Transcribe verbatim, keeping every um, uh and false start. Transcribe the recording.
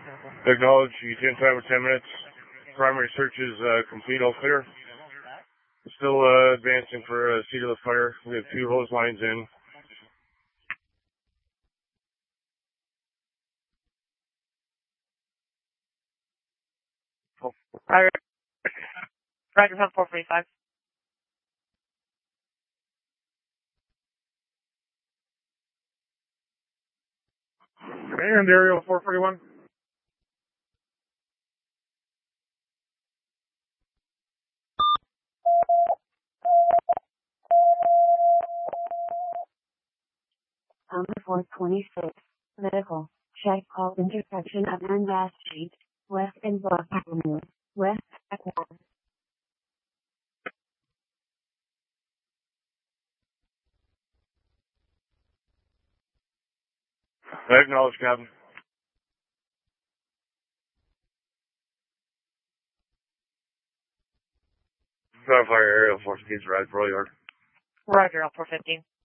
Acknowledge you didn't time with ten minutes. Primary search is uh, complete, all clear. Still uh, advancing for uh, seat of the fire. We have two hose lines in. Roger. Roger, four forty-five. And aerial four forty-one. Number four twenty-six, medical, check call intersection of Dundas Street, West and Block Avenue, West Aqua. I acknowledge, Captain. Fire aerial four fifteen, rise, roll yard. Roger, four fifteen.